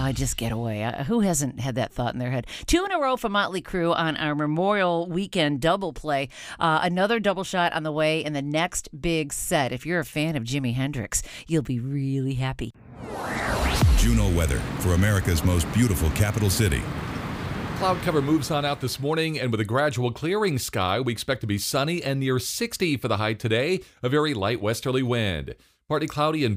just get away. Who hasn't had that thought in their head? 2 in a row for Motley Crue on our Memorial Weekend double play. Another double shot on the way in the next big set. If you're a fan of Jimi Hendrix, you'll be really happy. Juno weather for America's most beautiful capital city. Cloud cover moves on out this morning, and with a gradual clearing sky, we expect to be sunny and near 60 for the high today, a very light westerly wind. Partly cloudy and